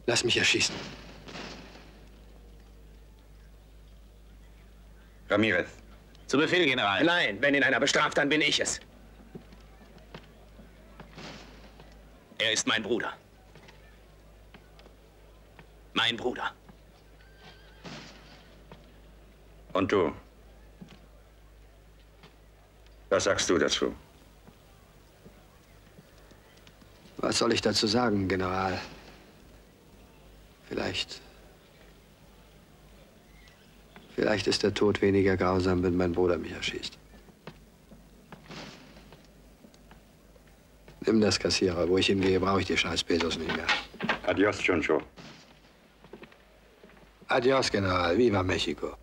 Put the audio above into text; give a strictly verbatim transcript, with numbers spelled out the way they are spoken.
Lass mich erschießen. Ramirez. Zu Befehl, General. Nein, wenn ihn einer bestraft, dann bin ich es. Er ist mein Bruder. Mein Bruder. Und du? Was sagst du dazu? Was soll ich dazu sagen, General? Vielleicht... Vielleicht ist der Tod weniger grausam, wenn mein Bruder mich erschießt. Nimm das, Kassierer. Wo ich hingehe, brauche ich die scheiß Pesos nicht mehr. Adios, Choncho. Adios, General. Viva Mexico.